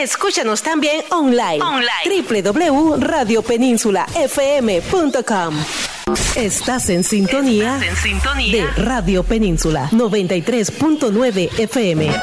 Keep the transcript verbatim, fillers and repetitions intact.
Escúchanos también online. Online. doble u doble u doble u punto radio península f m punto com. Estás en sintonía, Estás en sintonía de Radio Península noventa y tres punto nueve F M.